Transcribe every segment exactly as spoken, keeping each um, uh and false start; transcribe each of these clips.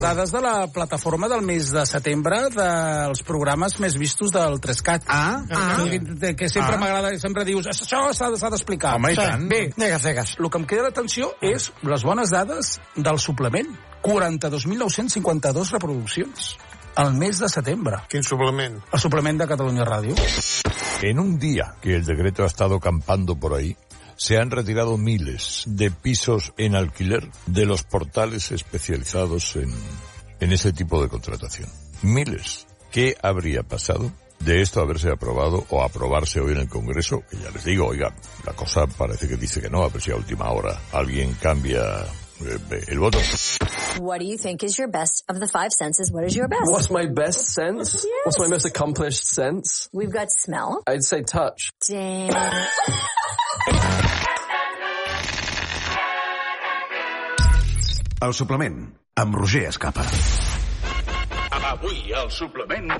Dades de la plataforma del mes de setembre dels programes més vistos del Trescat. Ah, ah. Que, que sempre ah. m'agrada, sempre dius, això s'ha d'explicar. Home, i tant. Bé, negues, negues. El que em queda d'atenció és les bones dades del suplement. quaranta-dos mil nou-cents cinquanta-dos reproduccions al mes de setembre. Quin suplement? El suplement de Catalunya Ràdio. En un día que el decreto ha estado campando por ahí, se han retirado miles de pisos en alquiler de los portales especializados en, en ese tipo de contratación. Miles. ¿Qué habría pasado de esto haberse aprobado o aprobarse hoy en el Congreso? Que ya les digo, oiga, la cosa parece que dice que no, a ver si a última hora alguien cambia eh, el voto. What do you think is your best of the five senses? What is your best? What's my best sense? Yes. What's my most accomplished sense? We've got smell. I'd say touch. Damn. El suplement, amb Roger Escapa. Avui, el suplement...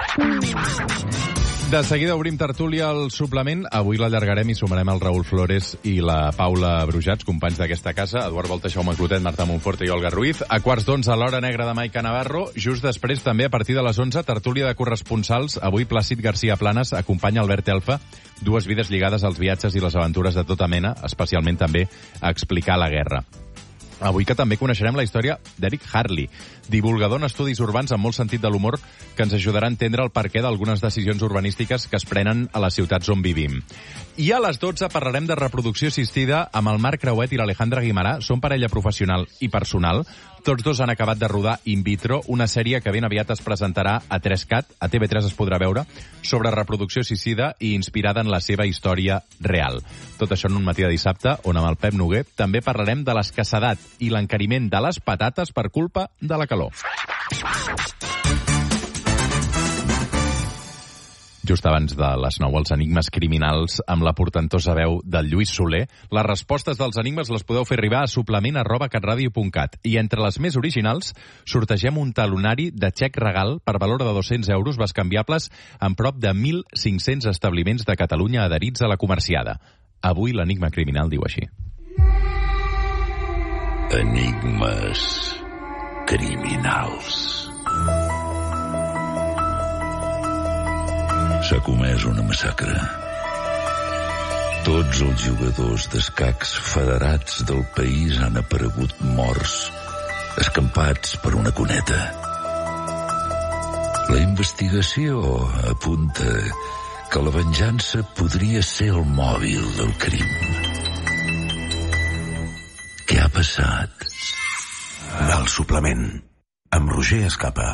De seguida obrim tertúlia al suplement. Avui l'allargarem i sumarem el Raül Flores i la Paula Brujats, companys d'aquesta casa, Eduard Volta, Jaume Clotet, Marta Monforte i Olga Ruiz. A quarts d'onze, a l'hora negra de Maica Navarro. Just després, també, a partir de les onze, tertúlia de corresponsals. Avui Plàcid García Planas acompanya Albert Elfa, dues vides lligades als viatges i les aventures de tota mena, especialment també a explicar la guerra. Avui que també coneixerem la història d'Eric Harley, divulgador en estudis urbans amb molt sentit de l'humor, que ens ajudarà a entendre el perquè d'algunes decisions urbanístiques que es prenen a les ciutats on vivim. I a les dotze parlarem de reproducció assistida amb el Marc Creuet i l'Alejandra Guimarà. Són parella professional i personal. Tots dos han acabat de rodar In Vitro, una sèrie que ben aviat es presentarà a tres cat, a T V tres es podrà veure, sobre reproducció assistida i inspirada en la seva història real. Tot això en un matí de dissabte, on amb el Pep Noguer també parlarem de l'escassedat i l'encariment de les patates per culpa de la calor. Just abans de les nou, els enigmes criminals amb la portentosa veu del Lluís Soler. Les respostes dels enigmes les podeu fer arribar a suplement arroba catradio punt cat. I entre les més originals, sortegem un talonari de xec regal per valor de dos-cents euros bescanviables en prop de mil cinc-cents establiments de Catalunya adherits a la comerciada. Avui l'enigma criminal diu així. Enigmes criminals. S'ha comès una massacre. Tots els jugadors d'escacs federats del país han aparegut morts, escampats per una cuneta. La investigació apunta que la venjança podria ser el mòbil del crim. Què ha passat? El suplement, amb Roger Escapa.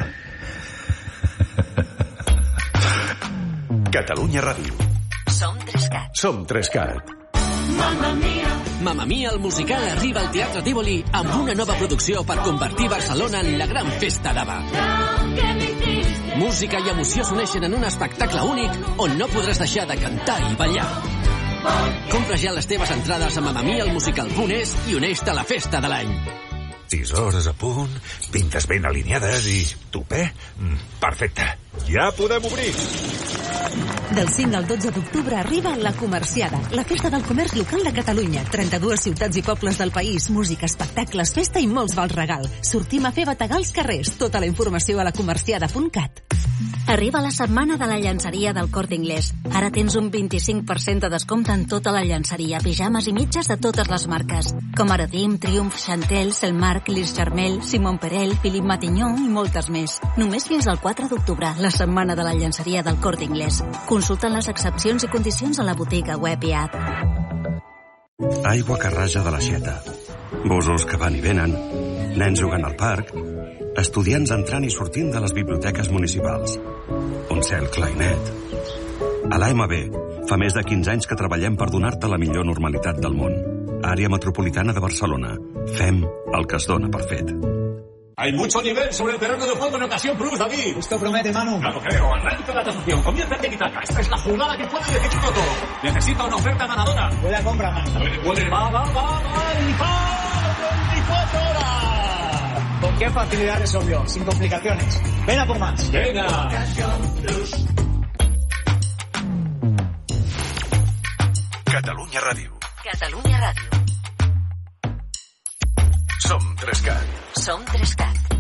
Catalunya Ràdio. Som Trescat. Som Trescat. Mamma Mia. Mamma Mia, el musical, arriba al Teatre Tívoli amb una nova producció per convertir Barcelona en la gran festa d'Ava. Música i emoció s'uneixen en un espectacle únic on no podràs deixar de cantar i ballar. Compra ja les teves entrades a mamma mia el musical punt es i uneix-te a la festa de l'any. Sis hores a punt, pintes ben alineades i tupé. Mm, perfecte. Ja podem obrir. Del cinc al dotze d'octubre arriba La Comerciada, la festa del comerç local de Catalunya. trenta-dues ciutats i pobles del país, música, espectacles, festa i molts vals regal. Sortim a fer bategar als carrers. Tota la informació a la comerciada punt cat. Arriba la setmana de la llançeria del Corte Inglés. Ara tens un vint-i-cinc per cent de descompte en tota la llançeria, pijames i mitges de totes les marques, com Aradim, Triumph, Chantel, Selmark, Lis Charmel, Simon Perel, Philippe Matignon i moltes més. Només fins al quatre d'octubre, la setmana de la llançeria del Corte Inglés. Consulta les excepcions i condicions a la botiga web i app. Aigua que raja de l'aixeta, busos que van i venen, nens jugant al parc, estudiants entrant i sortint de les biblioteques municipals, un cel clar i net. A l'A M B fa més de quinze anys que treballem per donar-te la millor normalitat del món. Àrea Metropolitana de Barcelona. Fem el que es dona per fet. Hay mucho nivel sobre el terreno de juego en ocasión plus, David. Esto promete, Manu. Ya lo creo. Arranca la transacción. Comienza el tiki-taka. Esta es la jugada que puede definirlo todo. Necesita una oferta ganadora. Huele a compra, Manu. Puede, puede. Va, va, va, va. Y va. veinticuatro horas. ¿Con qué facilidad resolvió? Sin complicaciones. Ven a por más. Venga. Catalunya Ràdio. Catalunya Ràdio. Som Trescat. Som Trescat.